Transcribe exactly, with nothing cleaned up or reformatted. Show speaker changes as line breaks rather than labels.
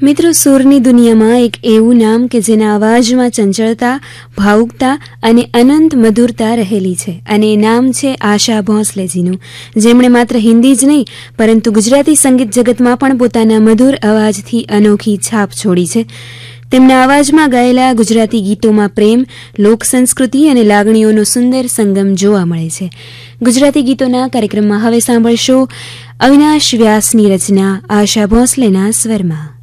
મિત્રો, સૂરની દુનિયામાં એક એવું નામ કે જેના અવાજમાં ચંચળતા, ભાવુકતા અને અનંત મધુરતા રહેલી છે, અને એ નામ છે આશા ભોંસલેજીનું, જેમણે માત્ર હિન્દી જ નહીં પરંતુ ગુજરાતી સંગીત જગતમાં પણ પોતાના મધુર અવાજથી અનોખી છાપ છોડી છે. તેમના અવાજમાં ગાયેલા ગુજરાતી ગીતોમાં પ્રેમ, લોક સંસ્કૃતિ અને લાગણીઓનો સુંદર સંગમ જોવા મળે છે. ગુજરાતી ગીતોના કાર્યક્રમમાં હવે સાંભળશો અવિનાશ વ્યાસની રચના આશા ભોંસલેના સ્વરમાં.